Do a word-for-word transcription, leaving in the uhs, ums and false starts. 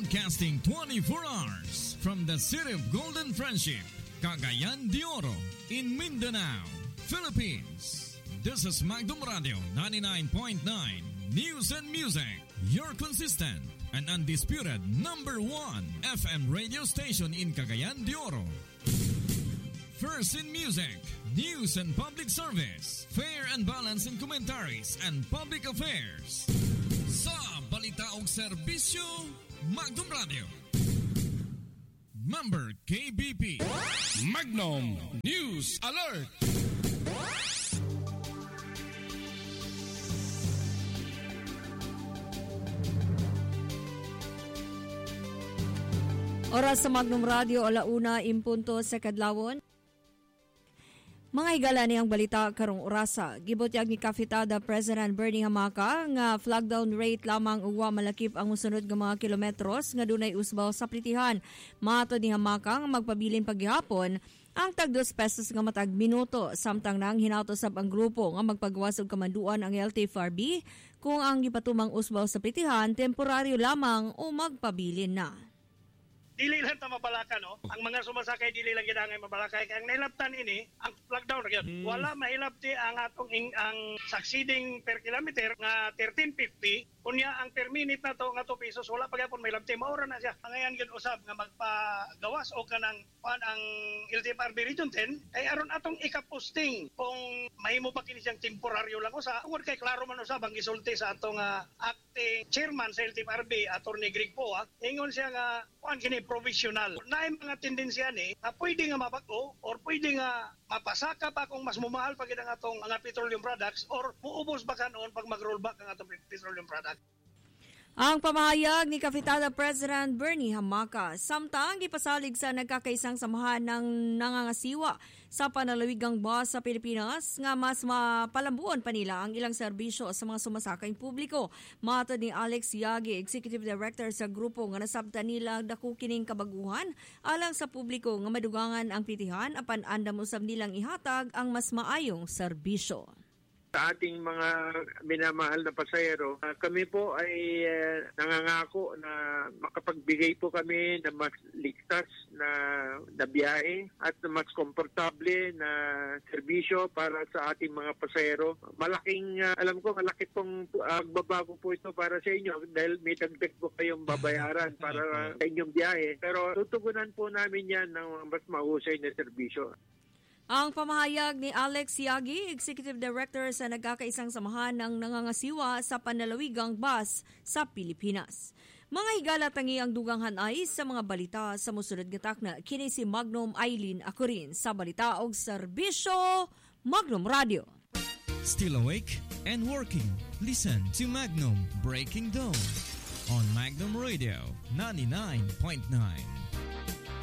Broadcasting twenty-four hours from the city of Golden Friendship, Cagayan de Oro, in Mindanao, Philippines. This is Magnum Radio ninety-nine point nine News and Music, your consistent and undisputed number one F M radio station in Cagayan de Oro. First in music, news and public service, fair and balanced in commentaries and public affairs. Sa balita o serbisyo, Magnum Radio. Member K B P. Magnum News Alert. Oras sa Magnum Radio, alauna impunto sa kadlawon. Mga higala niyang balita karong orasa. Gibutyag ni Kapitada President Bernie Hamaka nga flag down rate lamang uwa malakip ang musunod nga mga kilometros nga dunay usbaw sa plitihan. Mato ni Hamaka nga magpabilin paghihapon ang tag dos pesos nga matag minuto samtang nang hinautosab ang grupo nga magpagawas og kamanduan ang L T F R B kung ang gipatumang usbaw sa plitihan temporaryo lamang o magpabilin na. Dili lang ta mabalaka, no? Ang mga sumasakay dili lang gidangay mabalakay kay ang nailabtan ini ang lockdown ra gyud. Hmm. Wala mailabti ang atong ing, ang succeeding per kilometer nga thirteen fifty kunya ang per minute na to nga two pesos wala pa gyapon mailabti maura na siya. Ngayon gyud usab nga magpagawas o kanang pan ang L T F R B Region ten ay aron atong ika-posting kung mahimo pa kini siyang temporaryo lang usa. Ungod kay klaro man usab ang gisulti sa atong uh, acting chairman sa L T F R B Attorney Greg Poa, ingon siya nga kuan kini provisional. Naay mga tendensya ni na pwede nga mabago or pwede nga mapasaka pa kung mas mumahal pa gid ang atong mga petroleum products or muubos ba kanon pag mag-rollback ang atong petroleum product. Ang pamahayag ni Kapitada President Bernie Hamaka samtang gipasalig sa nagkakaisang samahan ng nangangasiwa sa panalawigang bus sa Pilipinas nga mas mapalambuan pa nila ang ilang serbisyo sa mga sumasakay publiko. Matod ni Alex Yagi, Executive Director sa grupo nga nasabtan nila dako kining kabaguhan alang sa publiko nga madugangan ang plitihan apan andam usab nilang ihatag ang mas maayong serbisyo. Sa ating mga minamahal na pasahero, uh, kami po ay uh, nangangako na makapagbigay po kami ng mas ligtas na, na biyahe at mas komportable na serbisyo para sa ating mga pasahero. Malaking, uh, alam ko, malaki pong uh, magbabago po ito para sa inyo dahil may dagdag po kayong babayaran para uh, sa inyong biyahe. Pero tutugunan po namin yan ng mas mahusay na serbisyo. Ang pamahayag ni Alex Yagi, Executive Director sa nagkakaisang samahan ng nangangasiwa sa panlalawigang bus sa Pilipinas. Mga higala tangi ang dugang hanay sa mga balita sa musunod nga takna. Kini si Magnum Eileen Acurin sa balita og serbisyo Magnum Radio. Still awake and working? Listen to Magnum Breaking Dawn on Magnum Radio ninety-nine point nine.